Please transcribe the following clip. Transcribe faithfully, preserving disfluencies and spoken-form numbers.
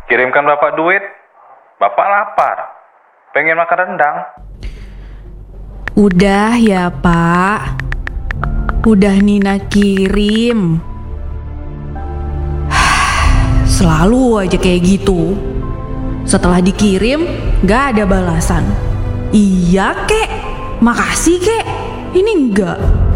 Kirimkan Bapak duit, Bapak lapar, pengen makan rendang. Udah ya Pak, udah Nina kirim. Selalu aja kayak gitu. Setelah dikirim, gak ada balasan. Iya kek, makasih kek, ini enggak.